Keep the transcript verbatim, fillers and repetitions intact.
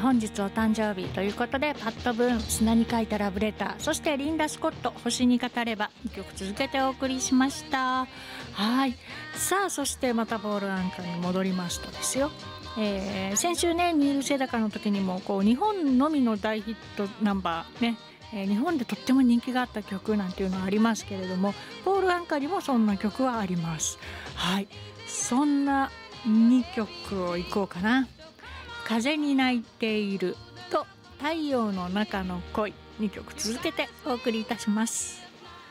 本日お誕生日ということで、パット・ブーン、砂に書いたラブレター、そしてリンダ・スコット、星に語れば、にきょく続けてお送りしました。はい、さあそしてまたポール・アンカーに戻りますとですよ、えー、先週ねニール・セダカの時にもこう日本のみの大ヒットナンバーね、えー、日本でとっても人気があった曲なんていうのはありますけれども、ポール・アンカーにもそんな曲はあります。はい、そんなにきょくをいこうかな。風に泣いていると太陽の中の恋、にきょく続けてお送りいたします。